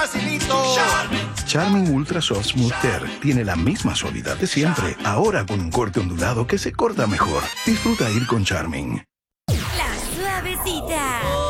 facilito. Charmin Ultra Soft Smooth Care tiene la misma suavidad de siempre, ahora con un corte ondulado que se corta mejor. Disfruta ir con Charmin. La Suavecita.